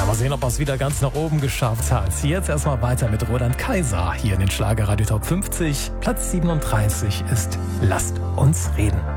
mal sehen, ob er es wieder ganz nach oben geschafft hat. Jetzt erstmal weiter mit Roland Kaiser hier in den Schlagerradio Top 50. Platz 37 ist Lasst uns reden.